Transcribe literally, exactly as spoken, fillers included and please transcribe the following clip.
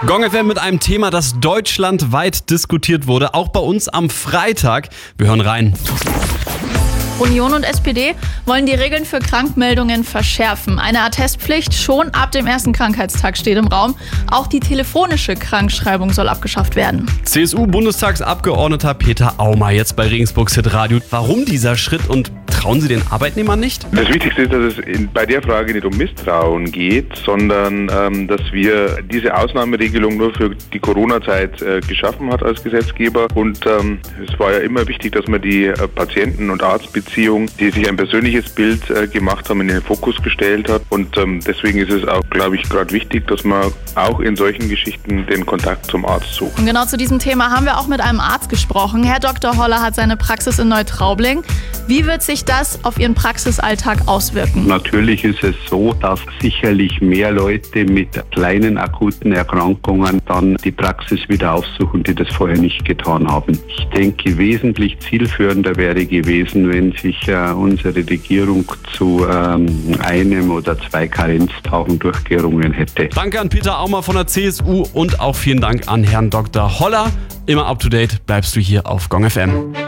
Gong F M mit einem Thema, das deutschlandweit diskutiert wurde, auch bei uns am Freitag. Wir hören rein. Union und S P D wollen die Regeln für Krankmeldungen verschärfen. Eine Attestpflicht schon ab dem ersten Krankheitstag steht im Raum. Auch die telefonische Krankschreibung soll abgeschafft werden. C S U-Bundestagsabgeordneter Peter Aumer jetzt bei Regensburgs Hitradio. Warum dieser Schritt und trauen Sie den Arbeitnehmern nicht? Das Wichtigste ist, dass es in, bei der Frage nicht um Misstrauen geht, sondern ähm, dass wir diese Ausnahmeregelung nur für die Corona-Zeit äh, geschaffen hat als Gesetzgeber. Und ähm, es war ja immer wichtig, dass man die äh, Patienten- und Arztbeziehung, die sich ein persönliches Bild äh, gemacht haben, in den Fokus gestellt hat. Und ähm, deswegen ist es auch, glaube ich, gerade wichtig, dass man auch in solchen Geschichten den Kontakt zum Arzt sucht. Und genau zu diesem Thema haben wir auch mit einem Arzt gesprochen. Herr Doktor Holler hat seine Praxis in Neutraubling. Wie wird sich das auf Ihren Praxisalltag auswirken? Natürlich ist es so, dass sicherlich mehr Leute mit kleinen akuten Erkrankungen dann die Praxis wieder aufsuchen, die das vorher nicht getan haben. Ich denke, wesentlich zielführender wäre gewesen, wenn sich äh, unsere Regierung zu ähm, einem oder zwei Karenztagen durchgerungen hätte. Danke an Peter Aumer von der C S U und auch vielen Dank an Herrn Doktor Holler. Immer up to date bleibst du hier auf Gong F M.